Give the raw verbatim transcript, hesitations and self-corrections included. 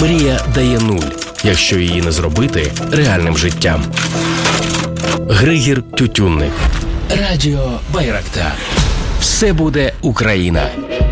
Мрія дає нуль, якщо її не зробити реальним життям. Григір Тютюнник. Радіо Байрактар. Все буде Україна.